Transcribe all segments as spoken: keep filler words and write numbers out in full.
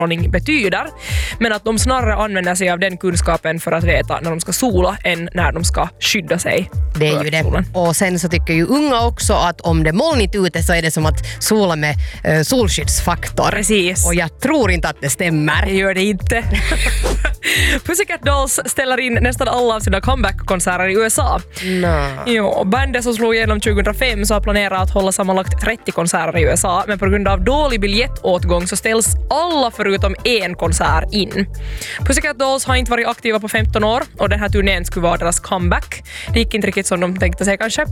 solstrålning betyder, men att de snarare använder sig av den kunskapen för att veta när de ska sola än när de ska skydda sig. Det är ju det. Solen. Och sen så tycker ju unga också att om det är molnigt ute så är det som att sola med uh, solskyddsfaktor. Precis. Och jag tror inte att det stämmer. Det gör det inte. Pussycat Dolls ställer in nästan alla av sina comeback-konserter i U S A. No. Jo, bandet som slog igenom tjugohundrafem så har planerat att hålla sammanlagt trettio konserter i U S A, men på grund av dålig biljettåtgång så ställs alla förutom en konsert in. Pussycat Dolls har inte varit aktiva på femton år och den här turnén skulle vara deras comeback. Det gick inte riktigt som de tänkte sig kanske.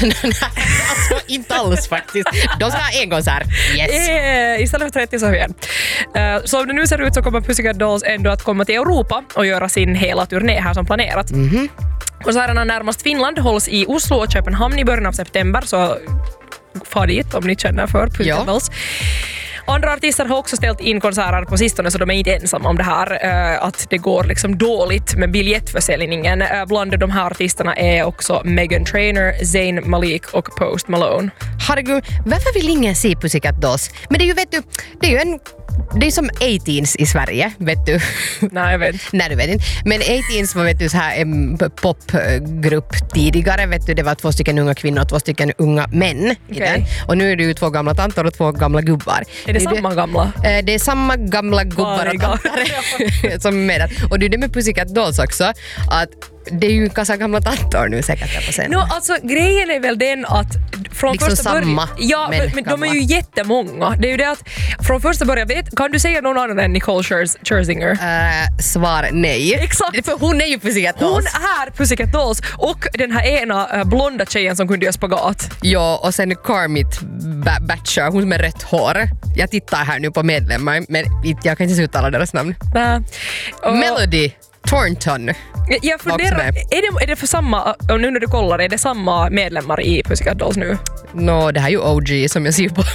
Alltså, inte alls faktiskt. De ska ha en konsert. Yes. Eh, istället för trettio så igen. Uh, så om det nu ser ut så kommer Pussycat Dolls ändå att komma till Europa och göra sin hela turné här som planerat. Mm-hmm. Konserterna närmast Finland hålls i Oslo och Köpenhamn i början av september, så far dit om ni känner för Pussycat ja. Dolls. Andra artister har också ställt in konserter på sistone, så de är inte ensamma om det här, uh, att det går liksom dåligt med biljettförsäljningen. Uh, bland de här artisterna är också Meghan Trainor, Zayn Malik och Post Malone. Herregud, varför vill ingen se Pussycat Dolls? Men det är ju, vet du, det är ju en det är som A-Teens i Sverige, vet du. Nej, jag vet. Nej, du vet inte. Men A-Teens var, vet du, så här en popgrupp tidigare, vet du. Det var två stycken unga kvinnor och två stycken unga män i okay. den. Och nu är det ju två gamla tanter och två gamla gubbar. Är det, det samma det, gamla? Det är samma gamla gubbar och tanter som är med där. Och det är det med Pussycat Dolls också, att det är ju kanske gamla tanter nu säkert på scenen. No, alltså grejen är väl den att från liksom första början... Ja, men, men de är ju jättemånga. Det är ju det att från första början, vet, kan du säga någon annan än Nicole Scherzinger? Uh, svar nej. Exakt. För hon är ju Pussycat Dolls. Hon är Pussycat Dolls och den här ena uh, blonda tjejen som kunde göra spagat. Ja, och sen Carmit Batcher, hon med rött hår. Jag tittar här nu på medlemmar, men jag kan inte uttala deras namn. Nä. Och Melody Thornton. Jag funderar, är det, är det för samma, och nu när du kollar, är det samma medlemmar i Pussycat Dolls nu? No, det här är ju O G som jag ser på.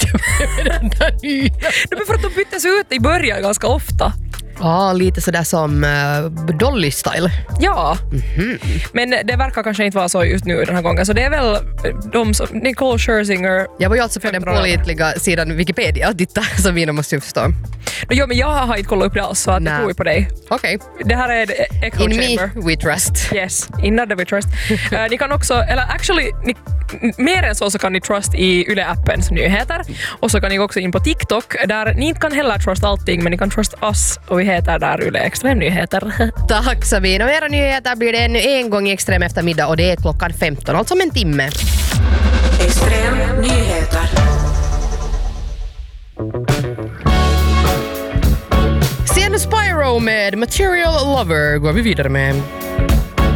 Men för att de byttes ut i början ganska ofta. Ja, ah, lite sådär som uh, Dolly-style. Ja, mm-hmm. Men det verkar kanske inte vara så just nu den här gången. Så det är väl de som, Nicole Scherzinger. Jag var ju alltså på den pålitliga sidan Wikipedia och titta, så vi måste förstå. Ja, men jag har inte kollat upp det alls, så att det tror på dig. Okej. Okay. Det här är Echo In Chamber. me we trust. Yes, in other we trust. uh, ni kan också, eller actually, ni, mer än så så kan ni trust i Yle-appens nyheter. Och så kan ni också in på TikTok, där ni inte kan heller trust allting, men ni kan trust oss, och vi heter där Yle Extremnyheter. Tack Sabina. Och era nyheter blir det ännu en gång i Extrem eftermiddag, och det är klockan femton, alltså om en timme. Extremnyheter. Sen Spyro med Material Lover går vi vidare med.